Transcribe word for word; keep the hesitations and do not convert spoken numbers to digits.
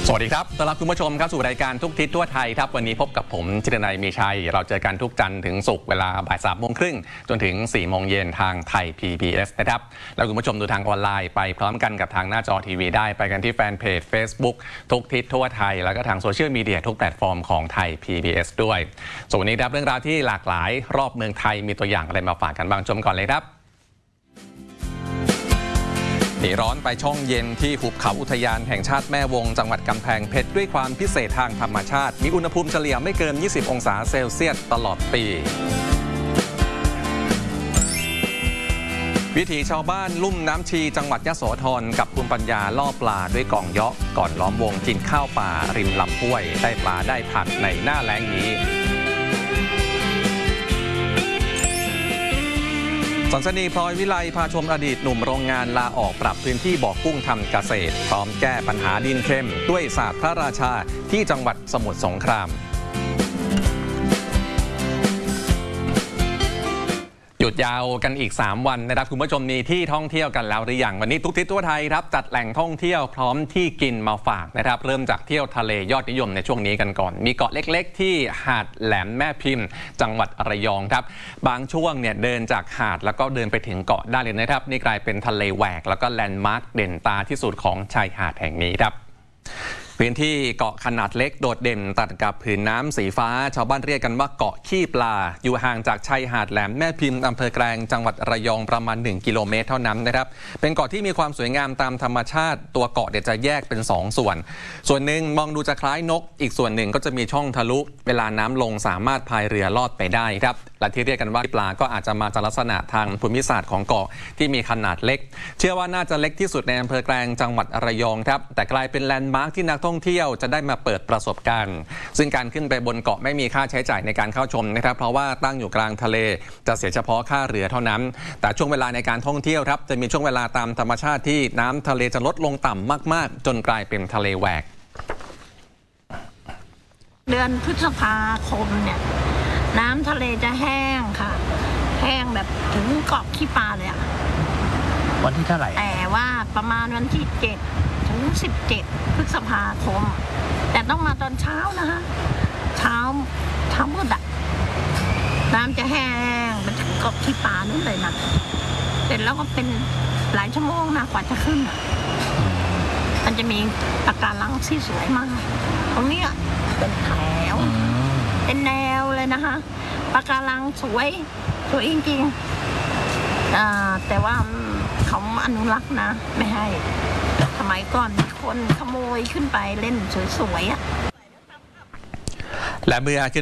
สวัสดีครับต้อนรับคุณผู้ชมครับสู่รายการทุกทิศทั่วไทยครับวันนี้พบกับผมจิตนัยมีชัยเราเจอกันทุกจันทร์ถึงศุกร์เวลาบ่ายสามโมงครึ่งจนถึงสี่โมงเย็นทางไทย พี บี เอส นะครับแล้วคุณผู้ชมดูทางออนไลน์ไปพร้อมกันกับทางหน้าจอทีวีได้ไปกันที่แฟนเพจ Facebook ทุกทิศทั่วไทยแล้วก็ทางโซเชียลมีเดียทุกแพลตฟอร์มของไทย พี บี เอส ด้วยส่วนวันนี้ครับเรื่องราวที่หลากหลายรอบเมืองไทยมีตัวอย่างอะไรมาฝากกันบ้างชมก่อนเลยครับหนีร้อนไปช่องเย็นที่หุบเขาอุทยานแห่งชาติแม่วงจังหวัดกำแพงเพชรด้วยความพิเศษทางธรรมชาติมีอุณหภูมิเฉลี่ยไม่เกินยี่สิบองศาเซลเซียสตลอดปีวิถีชาวบ้านลุ่มน้ำชีจังหวัดยโสธรกับภูมิปัญญาล่อปลาด้วยกองเยาะก่อนล้อมวงกินข้าวป่าริมลำห้วยได้ปลาได้ผักในหน้าแล้งนี้สันสนีพลอยวิไลพาชมอดีตหนุ่มโรงงานลาออกปรับพื้นที่บ่อกุ้งทำเกษตรพร้อมแก้ปัญหาดินเค็มด้วยศาสตร์พระราชาที่จังหวัดสมุทรสงครามหยุดยาวกันอีกสามวันนะครับคุณผู้ชมมีที่ท่องเที่ยวกันแล้วหรือยังวันนี้ทุกทิศทั่วไทยครับจัดแหล่งท่องเที่ยวพร้อมที่กินมาฝากนะครับเริ่มจากเที่ยวทะเลยอดนิยมในช่วงนี้กันก่อนมีเกาะเล็กๆที่หาดแหลมแม่พิมพ์จังหวัดระยองครับบางช่วงเนี่ยเดินจากหาดแล้วก็เดินไปถึงเกาะได้เลยนะครับนี่กลายเป็นทะเลแหวกแล้วก็แลนด์มาร์คเด่นตาที่สุดของชายหาดแห่งนี้ครับพื้นที่เกาะขนาดเล็กโดดเด่นตัดกับผืนน้ำสีฟ้าชาวบ้านเรียกกันว่าเกาะขี้ปลาอยู่ห่างจากชายหาดแหลมแม่พิมพ์อำเภอแกลงจังหวัดระยองประมาณหนึ่งกิโลเมตรเท่านั้นนะครับเป็นเกาะที่มีความสวยงามตามธรรมชาติตัวเกาะเดี๋ยวจะแยกเป็นสองส่วนส่วนหนึ่งมองดูจะคล้ายนกอีกส่วนหนึ่งก็จะมีช่องทะลุเวลาน้ำลงสามารถพายเรือลอดไปได้ครับและที่เรียกกันว่าปลาก็อาจจะมาจากลักษณะทางภูมิศาสตร์ของเกาะที่มีขนาดเล็กเชื่อว่าน่าจะเล็กที่สุดในอำเภอแกลงจังหวัดระยองครับแต่กลายเป็นแลนด์มาร์คที่นักท่องเที่ยวจะได้มาเปิดประสบการณ์ซึ่งการขึ้นไปบนเกาะไม่มีค่าใช้จ่ายในการเข้าชมนะครับเพราะว่าตั้งอยู่กลางทะเลจะเสียเฉพาะค่าเรือเท่านั้นแต่ช่วงเวลาในการท่องเที่ยวครับจะมีช่วงเวลาตามธรรมชาติที่น้ำทะเลจะลดลงต่ำมากๆจนกลายเป็นทะเลแหวกเดือนพฤษภาคมเนี่ยน้ำทะเลจะแห้งค่ะแห้งแบบถึงเกาะขี้ปลาเลยอะวันที่เท่าไหร่แต่ว่าประมาณวันที่เจ็ดถึงสิบเจ็ดพฤษภาคมแต่ต้องมาตอนเช้านะคะเช้าเช้ามืดอะน้ำจะแห้งไปถึงเกาะขี้ปลานู่นเลยนะเสร็จแล้วก็เป็นหลายชั่วโมงนะกว่าจะขึ้นอะมันจะมีปะการังที่สวยมากตรงนี้เป็นแถวเป็นแนวเลยนะคะปะการังสวยสวยจริงๆแต่ว่าเขาอนุรักษ์นะไม่ให้สมัยก่อนมีคนขโมยขึ้นไปเล่นสวยๆอ่ะและเมื่อ